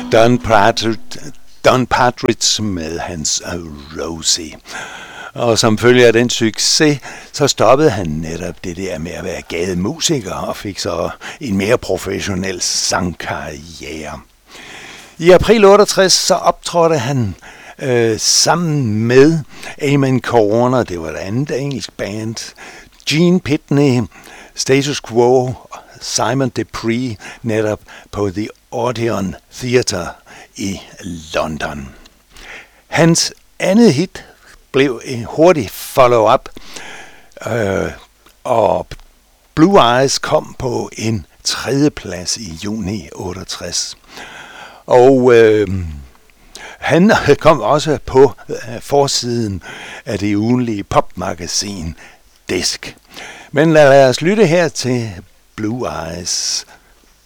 Don Partridge med hans Rosie. Og som følge af den succes, så stoppede han netop det der med at være gademusiker og fik så en mere professionel sangkarriere. I april 68 så optrådte han sammen med Amen Corner, det var et andet engelsk band, Gene Pitney, Status Quo, Simon Dupree, netop på The Odeon Theatre i London. Hans andet hit blev en hurtig follow-up, og Blue Eyes kom på en 3. plads i juni 68. Og han kom også på forsiden af det ugenlige popmagasin Disk. Men lad os lytte her til Blue Eyes.